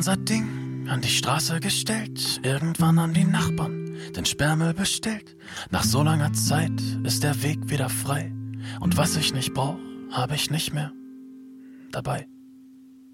unser Ding an die Straße gestellt, irgendwann an die Nachbarn den Sperrmüll bestellt. Nach so langer Zeit ist der Weg wieder frei und was ich nicht brauch, hab ich nicht mehr dabei.